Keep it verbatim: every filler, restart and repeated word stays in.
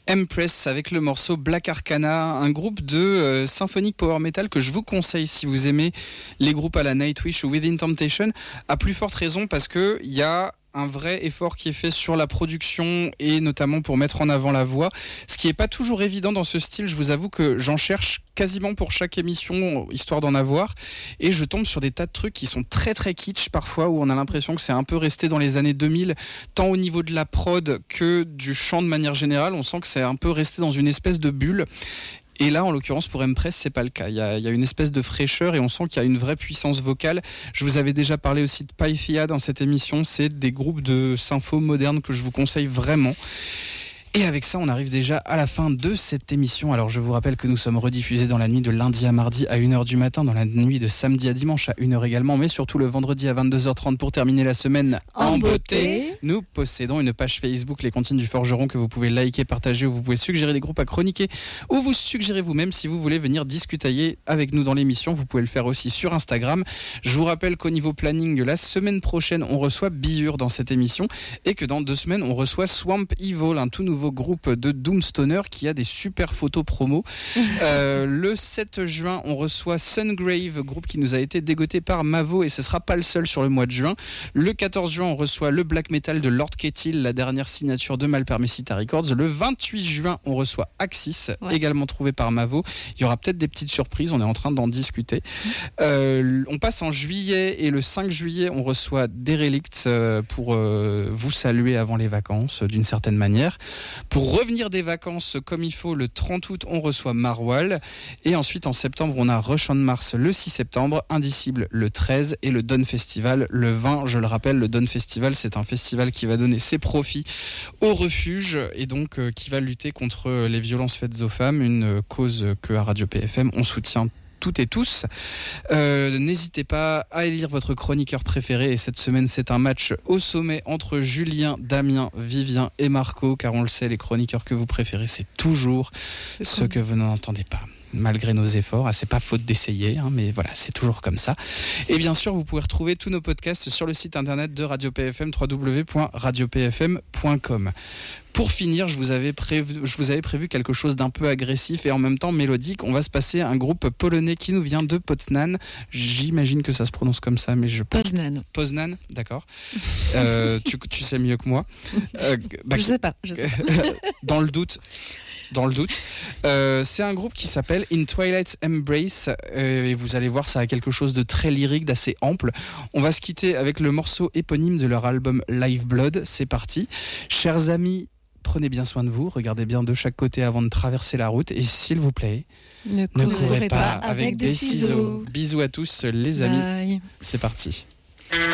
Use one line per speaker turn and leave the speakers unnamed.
Empress avec le morceau Black Arcana, un groupe de euh, symphonique power metal que je vous conseille si vous aimez les groupes à la Nightwish ou Within Temptation, à plus forte raison parce que il y a un vrai effort qui est fait sur la production et notamment pour mettre en avant la voix, ce qui est pas toujours évident dans ce style. Je vous avoue que j'en cherche quasiment pour chaque émission histoire d'en avoir et je tombe sur des tas de trucs qui sont très très kitsch parfois, où on a l'impression que c'est un peu resté dans les années deux mille, tant au niveau de la prod que du chant de manière générale. On sent que c'est un peu resté dans une espèce de bulle. Et là, en l'occurrence, pour Empress, c'est pas le cas. Il y a, il y a une espèce de fraîcheur et on sent qu'il y a une vraie puissance vocale. Je vous avais déjà parlé aussi de Pythia dans cette émission. C'est des groupes de sympho modernes que je vous conseille vraiment. Et avec ça, on arrive déjà à la fin de cette émission. Alors, je vous rappelle que nous sommes rediffusés dans la nuit de lundi à mardi à une heure du matin, dans la nuit de samedi à dimanche à une heure également, mais surtout le vendredi à vingt-deux heures trente pour terminer la semaine en, en beauté. beauté. Nous possédons une page Facebook, Les Comptines du Forgeron, que vous pouvez liker, partager, où vous pouvez suggérer des groupes à chroniquer, ou vous suggérez vous-même si vous voulez venir discuter avec nous dans l'émission. Vous pouvez le faire aussi sur Instagram. Je vous rappelle qu'au niveau planning, la semaine prochaine, on reçoit Biur dans cette émission, et que dans deux semaines, on reçoit Swamp Evil, un tout nouveau groupe de Doomstoner qui a des super photos promo. euh, le sept juin, on reçoit Sungrave, groupe qui nous a été dégoté par Mavo, et ce sera pas le seul sur le mois de juin. Le quatorze juin, on reçoit le black metal de Lord Kettil, la dernière signature de Malpermesita Records. Le vingt-huit juin, on reçoit Axis, ouais. également trouvé par Mavo. Il y aura peut-être des petites surprises, on est en train d'en discuter. Euh, on passe en juillet, et le cinq juillet, on reçoit Derelict euh, pour euh, vous saluer avant les vacances, d'une certaine manière. Pour revenir des vacances comme il faut, le trente août, on reçoit Marwal. Et ensuite, en septembre, on a Rush on Mars le six septembre, Indicible le treize et le Dawn Festival le vingt. Je le rappelle, le Dawn Festival, c'est un festival qui va donner ses profits au refuge et donc euh, qui va lutter contre les violences faites aux femmes, une cause que à Radio P F M, on soutient toutes et tous. Euh, n'hésitez pas à élire votre chroniqueur préféré, et cette semaine c'est un match au sommet entre Julien, Damien, Vivien et Marco, car on le sait, les chroniqueurs que vous préférez, c'est toujours c'est ceux que vous n'entendez pas. Malgré nos efforts, ah, c'est pas faute d'essayer, hein, mais voilà, c'est toujours comme ça. Et bien sûr, vous pouvez retrouver tous nos podcasts sur le site internet de Radio P F M, w w w point radio p f m point com. Pour finir, je vous avais prévu, je vous avais prévu quelque chose d'un peu agressif et en même temps mélodique. On va se passer un groupe polonais qui nous vient de Poznan. J'imagine que ça se prononce comme ça, mais je pense...
Poznan.
Poznan, d'accord. euh, tu, tu sais mieux que moi. Euh,
bah, je sais pas. Je sais pas.
Dans le doute. Dans le doute. Euh, c'est un groupe qui s'appelle In Twilight's Embrace euh, et vous allez voir, ça a quelque chose de très lyrique, d'assez ample. On va se quitter avec le morceau éponyme de leur album Live Blood. C'est parti. Chers amis, prenez bien soin de vous, regardez bien de chaque côté avant de traverser la route et s'il vous plaît,
ne,
ne
courez
courez pas,
pas
avec, avec
des
des ciseaux.
ciseaux.
Bisous à tous les amis.
Bye.
C'est parti.